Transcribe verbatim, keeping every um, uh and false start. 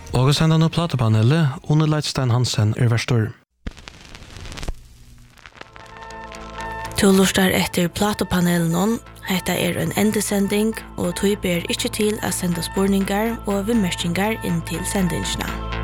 Og senda nå platepanelet, One Leitstein Hansen er verstor. Du lustar etter platepanelen, hetta er en endesending, og du ber ikke til å sende spurningar og vimerkingar inn til sendingsna.